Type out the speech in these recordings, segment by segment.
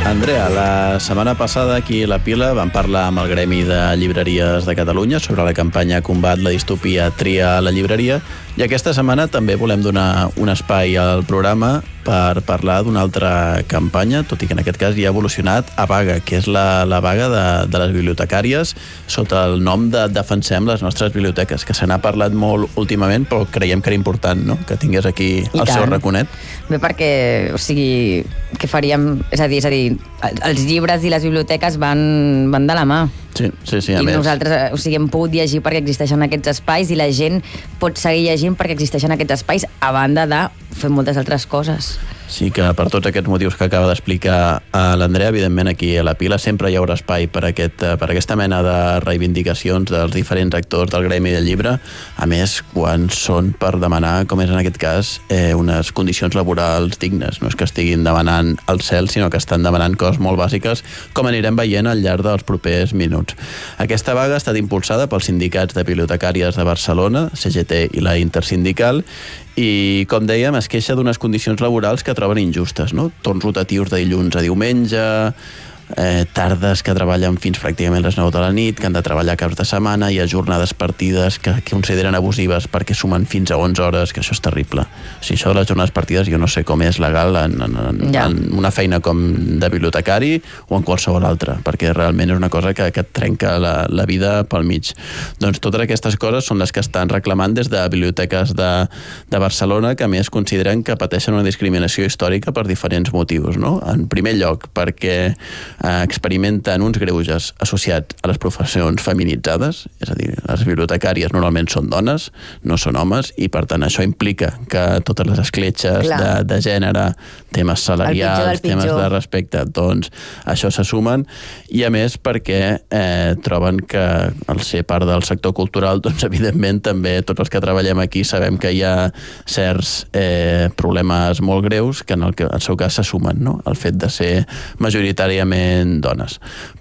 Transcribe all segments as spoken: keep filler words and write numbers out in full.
Andrea, la setmana passada aquí a La Pila vam parlar amb el Gremi de Llibreries de Catalunya sobre la campanya Combat la distopia, tria la llibreria, i aquesta setmana també volem donar un espai al programa per parlar d'una altra campanya, tot i que en aquest cas ja ha evolucionat a vaga, que és la, la vaga de, de les bibliotecàries sota el nom de Defensem les nostres biblioteques, que se n'ha parlat molt últimament, però creiem que era important, no?, que tingués aquí el seu raconet. Bé, perquè, o sigui, què faríem? És a dir, és a dir, els llibres i les biblioteques van, van de la mà. Sí, sí, sí, a I més. nosaltres, o sigui, hem pogut llegir perquè existeixen aquests espais i la gent pot seguir llegint perquè existeixen aquests espais, a banda de fer moltes altres coses. Sí que per tots aquests motius que acaba d'explicar l'Andrea, evidentment aquí a La Pila sempre hi haurà espai per, aquest, per aquesta mena de reivindicacions dels diferents actors del gremi del llibre, a més quan són per demanar, com és en aquest cas, eh, unes condicions laborals dignes. No és que estiguin demanant el cel, sinó que estan demanant coses molt bàsiques, com anirem veient al llarg dels propers minuts. Aquesta vaga ha estat impulsada pels sindicats de bibliotecàries de Barcelona, C G T i la Intersindical, i, com dèiem, es queixa d'unes condicions laborals que troben injustes, no? Torns rotatius de dilluns a diumenge, eh, tardes que treballen fins pràcticament les nou de la nit, que han de treballar caps de setmana, i jornades partides que, que consideren abusives perquè sumen fins a onze hores, que això és terrible. O sigui, això de les jornades partides jo no sé com és legal en, en, en, ja. en una feina com de bibliotecari o en qualsevol altra, perquè realment és una cosa que, que et trenca la, la vida pel mig. Doncs totes aquestes coses són les que estan reclamant des de biblioteques de, de Barcelona, que a més consideren que pateixen una discriminació històrica per diferents motius, no? En primer lloc, perquè experimenten uns greuges associats a les professions feminitzades, és a dir, les bibliotecàries normalment són dones, no són homes, i per tant això implica que totes les escletxes de, de gènere, temes salarials, temes de respecte, doncs això se sumen, i a més perquè eh, troben que al ser part del sector cultural, doncs evidentment també tots els que treballem aquí sabem que hi ha certs eh, problemes molt greus que en el, que, en el seu cas se sumen, no? El fet de ser majoritàriament dones.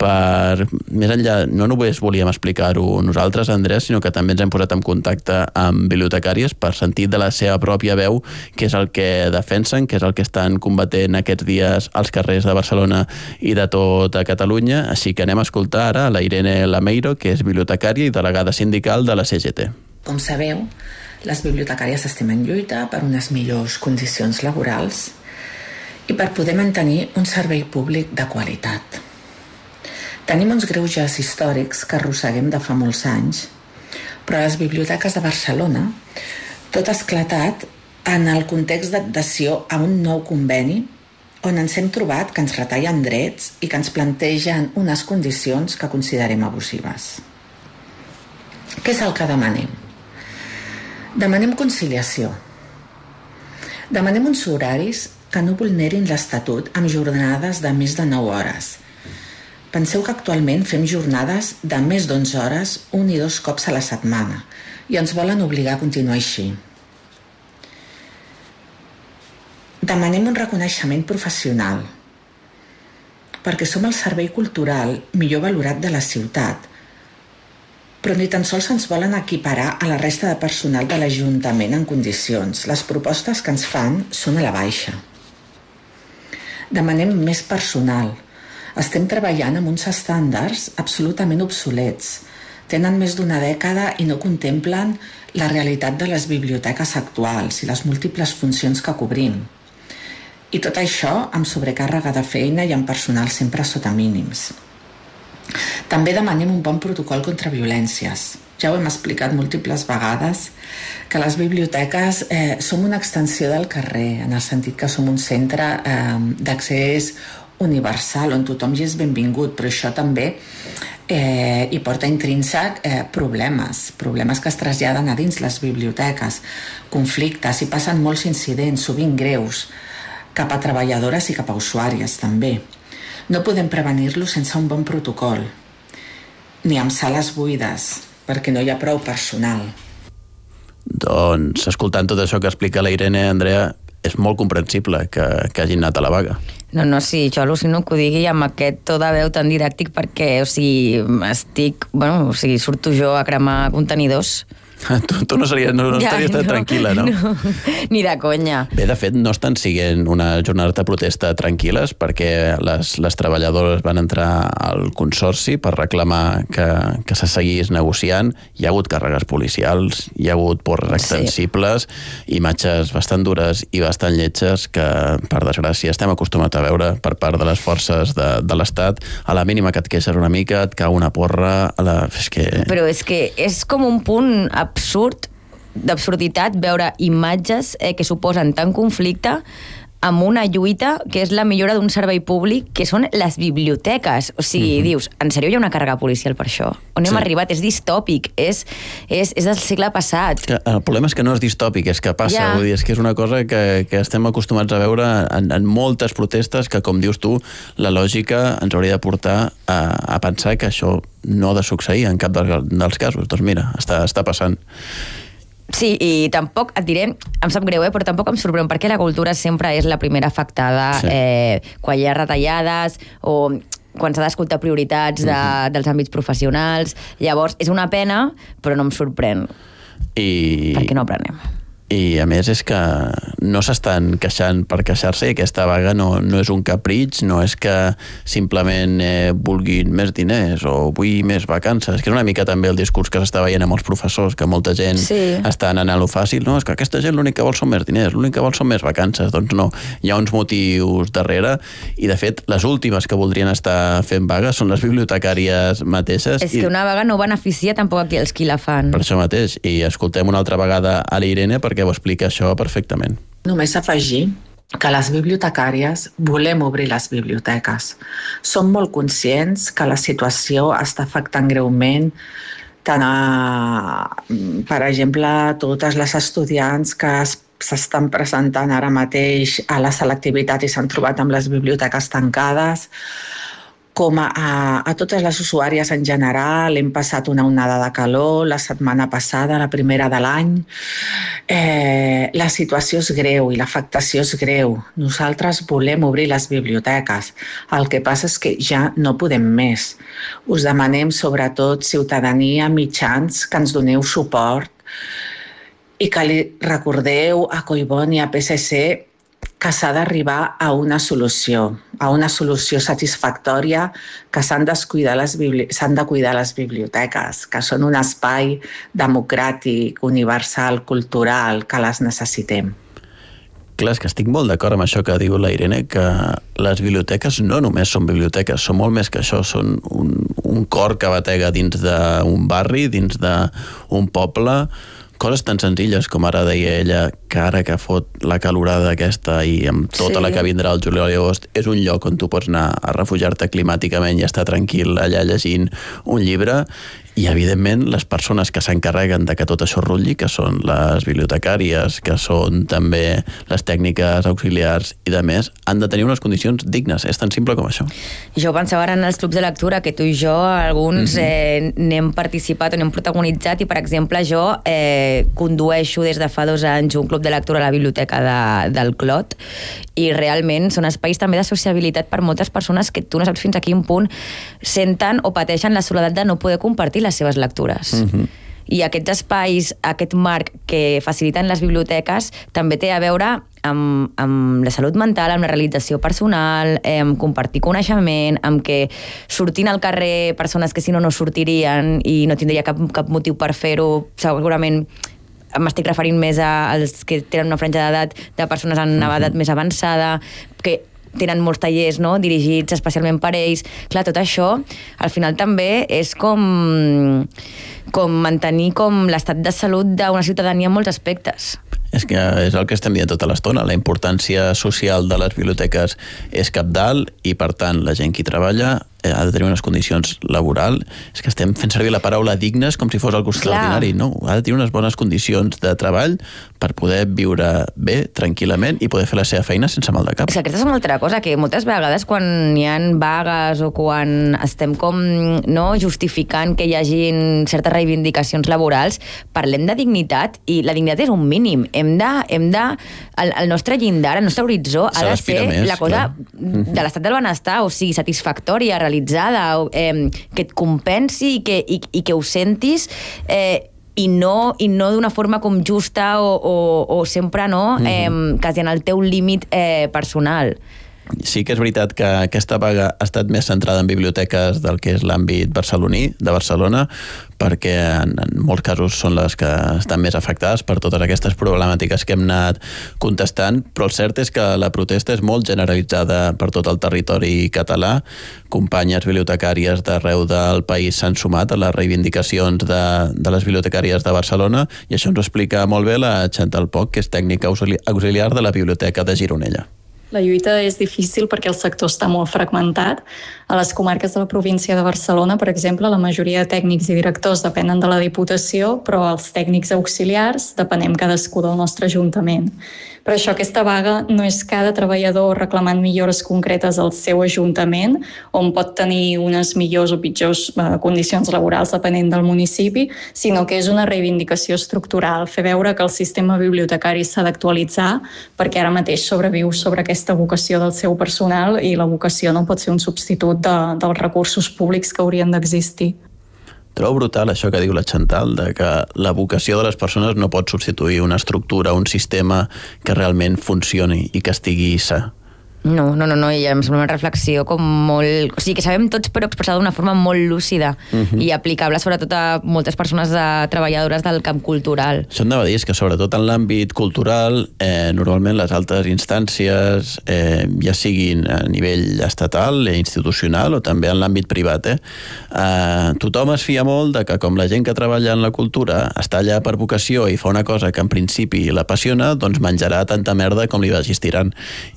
Per més enllà, no només volíem explicar-ho nosaltres, Andrés, sinó que també ens hem posat en contacte amb bibliotecàries per sentir de la seva pròpia veu què és el que defensen, què és el que estan combatent aquests dies als carrers de Barcelona i de tota Catalunya, així que anem a escoltar ara la Irene Lameiro, que és bibliotecària i delegada sindical de la C G T. Com sabeu, les bibliotecàries estem en lluita per unes millors condicions laborals i per poder mantenir un servei públic de qualitat. Tenim uns greuges històrics que arrosseguem de fa molts anys, però a les biblioteques de Barcelona tot ha esclatat en el context d'adhesió a un nou conveni on ens hem trobat que ens retallen drets i que ens plantegen unes condicions que considerem abusives. Què és el que demanem? Demanem conciliació. Demanem uns horaris que no vulnerin l'Estatut amb jornades de més de nou hores. Penseu que actualment fem jornades de més d'onze hores un i dos cops a la setmana i ens volen obligar a continuar així. Demanem un reconeixement professional perquè som el servei cultural millor valorat de la ciutat, però ni tan sols ens volen equiparar a la resta de personal de l'Ajuntament en condicions. Les propostes que ens fan són a la baixa. Demanem més personal. Estem treballant amb uns estàndards absolutament obsolets. Tenen més d'una dècada i no contemplen la realitat de les biblioteques actuals i les múltiples funcions que cobrim. I tot això amb sobrecàrrega de feina i amb personal sempre sota mínims. També demanem un bon protocol contra violències. Ja ho hem explicat múltiples vegades, que les biblioteques eh, som una extensió del carrer, en el sentit que som un centre eh, d'accés universal, on tothom hi és benvingut, però això també eh, hi porta intrínsec eh, problemes, problemes que es traslladen a dins les biblioteques, conflictes, i passen molts incidents, sovint greus, cap a treballadores i cap a usuàries també. No podem prevenir-lo sense un bon protocol, ni amb sales buides, perquè no hi ha prou personal. Doncs, escoltant tot això que explica la Irene, Andrea, és molt comprensible que, que hagin anat a la vaga. No, no, sí, jo al·lucino que ho digui amb aquest to de veu tan didàctic perquè, o sigui, estic, bueno, o sigui, surto jo a cremar contenidors Tu, tu no, series, no, no ja, estaries tan no, tranquil·la, no? no? Ni de conya. Bé, de fet, no estan siguent una jornada de protesta tranquil·les perquè les, les treballadores van entrar al consorci per reclamar que, que se seguís negociant. Hi ha hagut càrregues policials, hi ha hagut porres extensibles, sí. Imatges bastant dures i bastant lletges que, per desgràcia, estem acostumats a veure per part de les forces de, de l'Estat. A la mínima que et queixes una mica, et cau una porra... A la... és que... Però és que és com un punt absurd, d'absurditat, veure imatges eh, que suposen tant conflicte amb una lluita que és la millora d'un servei públic, que són les biblioteques. O sigui, mm-hmm. dius, en sèrio hi ha una càrrega policial per això? On hem sí. arribat? És distòpic, és, és, és del segle passat. El problema és que no és distòpic, és que passa. Ja. Vull dir, és que és una cosa que, que estem acostumats a veure en, en moltes protestes que, com dius tu, la lògica ens hauria de portar a, a pensar que això no ha de succeir en cap dels, dels casos. Doncs mira, està, està passant. Sí, i tampoc, et diré, em sap greu, eh, però tampoc em sorprèn, perquè la cultura sempre és la primera afectada sí. eh, quan hi ha retallades o quan s'ha d'escoltar prioritats de, uh-huh. dels àmbits professionals. Llavors, és una pena, però no em sorprèn. I... Perquè no aprenem. I a més és que no s'estan queixant per queixar-se i aquesta vaga no, no és un capritx, no és que simplement eh, vulguin més diners o vull més vacances, que és una mica també el discurs que s'està veient amb els professors, que molta gent sí. està anant a lo fàcil, no, és que aquesta gent l'únic que vol són més diners, l'únic que vol són més vacances, doncs no, hi ha uns motius darrere i de fet les últimes que voldrien estar fent vaga són les bibliotecàries mateixes. És que una vaga no beneficia tampoc a qui els qui la fan. Per això mateix, i escoltem una altra vegada a l'Irene perquè ho explica això perfectament. Només afegir que les bibliotecàries volem obrir les biblioteques. Som molt conscients que la situació està afectant greument tant a, per exemple, totes les estudiants que s'estan presentant ara mateix a la selectivitat i s'han trobat amb les biblioteques tancades, com a, a totes les usuàries en general. Hem passat una onada de calor la setmana passada, la primera de l'any. Eh, la situació és greu i l'afectació és greu. Nosaltres volem obrir les biblioteques. El que passa és que ja no podem més. Us demanem, sobretot, ciutadania, mitjans, que ens doneu suport i que li recordeu a Collboni i a P S C que s'ha d'arribar a una solució, a una solució satisfactòria, que s'han de cuidar les, bibli... s'han de cuidar les biblioteques, que són un espai democràtic, universal, cultural, que les necessitem. Clar, és que estic molt d'acord amb això que diu la Irene, que les biblioteques no només són biblioteques, són molt més que això, són un, un cor que batega dins d'un barri, dins d'un poble, coses tan senzilles com ara deia ella, que ara que fot la calorada aquesta i amb tota sí. la que vindrà al juliol i agost, és un lloc on tu pots anar a refugiar-te climàticament i estar tranquil allà llegint un llibre. I, evidentment, les persones que s'encarreguen de que tot això rutlli, que són les bibliotecàries, que són també les tècniques auxiliars i de més, han de tenir unes condicions dignes. És tan simple com això. Jo pensava ara en els clubs de lectura, que tu i jo, alguns, mm-hmm. eh, n'hem participat o n'hem protagonitzat, i, per exemple, jo eh, condueixo des de fa dos anys un club de lectura a la biblioteca de, del Clot, i realment són espais també de sociabilitat per moltes persones que tu no saps fins a quin punt senten o pateixen la soledat de no poder compartir les seves lectures. Mm-hmm. I aquests espais, aquest marc que faciliten les biblioteques també té a veure amb, amb la salut mental, amb la realització personal, amb compartir coneixement, amb que sortint al carrer persones que si no no sortirien i no tindria cap, cap motiu per fer-ho, segurament m'estic referint més als que tenen una franja d'edat de persones en una edat més avançada, que tenen molts tallers, no?, dirigits especialment per ells. Clar, tot això, al final també és com, com mantenir com l'estat de salut d'una ciutadania en molts aspectes. És que és el que estem dient tota l'estona. La importància social de les biblioteques és cabdal i, per tant, la gent que hi treballa ha de tenir unes condicions laborals. És que estem fent servir la paraula dignes com si fos algo extraordinari, no? Ha de tenir unes bones condicions de treball per poder viure bé, tranquil·lament, i poder fer la seva feina sense mal de cap. És que aquesta és una altra cosa, que moltes vegades quan hi ha vagues o quan estem com no justificant que hi hagin certes reivindicacions laborals, parlem de dignitat, i la dignitat és un mínim. Hem de, hem de el, el nostre llindar, el nostre horitzó ha de ser més, la cosa clar. De l'estat del benestar, o sigui, satisfactòria, realitzada, eh, que et compensi i que, i, i que ho sentis eh, i no, i no d'una forma com justa o, o, o sempre no, mm-hmm. eh, quasi en el teu límit eh, personal. Sí que és veritat que aquesta vaga ha estat més centrada en biblioteques del que és l'àmbit barceloní, de Barcelona, perquè en, en molts casos són les que estan més afectades per totes aquestes problemàtiques que hem anat contestant, però el cert és que la protesta és molt generalitzada per tot el territori català. Companyes bibliotecàries d'arreu del país s'han sumat a les reivindicacions de, de les bibliotecàries de Barcelona, i això ens ho explica molt bé la Chantal Poch, que és tècnica auxiliar de la Biblioteca de Gironella. La lluita és difícil perquè el sector està molt fragmentat. A les comarques de la província de Barcelona, per exemple, la majoria de tècnics i directors depenen de la Diputació, però els tècnics auxiliars depenem cadascú del nostre ajuntament. Per això aquesta vaga no és cada treballador reclamant millores concretes al seu ajuntament, on pot tenir unes millors o pitjors eh, condicions laborals depenent del municipi, sinó que és una reivindicació estructural, fer veure que el sistema bibliotecari s'ha d'actualitzar perquè ara mateix sobreviu sobre aquesta vocació del seu personal i la vocació no pot ser un substitut de, dels recursos públics que haurien d'existir. Trobo brutal això que diu la Chantal, de que la vocació de les persones no pot substituir una estructura, un sistema que realment funcioni i que estigui sa. No, no, no, no, i em sembla una reflexió com molt... O sigui, que sabem tots, però expressada d'una forma molt lúcida uh-huh. i aplicable sobretot a moltes persones de, treballadores del camp cultural. Això anava a dir, és que sobretot en l'àmbit cultural, eh, normalment les altes instàncies, eh, ja siguin a nivell estatal, institucional o també en l'àmbit privat, eh, eh, tothom es fia molt de que com la gent que treballa en la cultura està allà per vocació i fa una cosa que en principi l'apassiona, doncs menjarà tanta merda com li vagi estirant.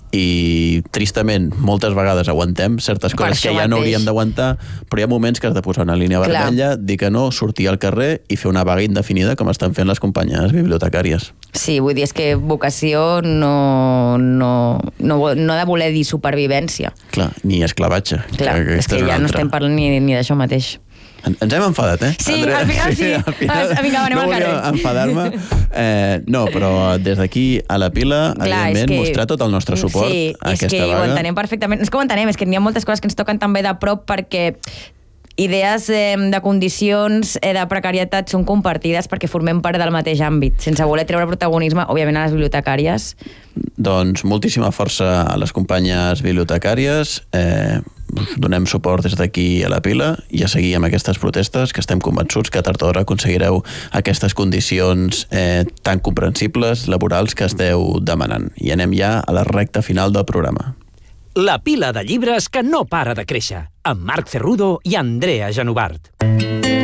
I tristament moltes vegades aguantem certes coses que ja no hauríem d'aguantar, però hi ha moments que has de posar una línia vermella, dir que no, sortir al carrer i fer una vaga indefinida com estan fent les companyes bibliotecàries. Sí, vull dir, és que vocació no, no, no, no ha de voler dir supervivència. Clar, ni esclavatge. Clar, que és que ja no estem parlant ni, ni d'això mateix. En, ens hem enfadat, eh? Sí, Andrea? Al final sí. Al final, ah, vinga, anem no al carrer. No volia enfadar-me. Eh, no, però des d'aquí a la pila, clar, evidentment, que, mostrar tot el nostre suport sí, a aquesta vaga. Sí, és que ho entenem perfectament. És que ho entenem, és que n'hi ha moltes coses que ens toquen també de prop perquè idees eh, de condicions eh, de precarietat són compartides perquè formem part del mateix àmbit, sense voler treure protagonisme, òbviament, a les bibliotecàries. Doncs moltíssima força a les companyes bibliotecàries, eh, donem suport des d'aquí a la pila i a seguir amb aquestes protestes, que estem convençuts que tard o d'hora aconseguireu aquestes condicions eh, tan comprensibles, laborals, que esteu demanant. I anem ja a la recta final del programa. La pila de llibres que no para de créixer, amb Marc Cerrudo i Andrea Genovart.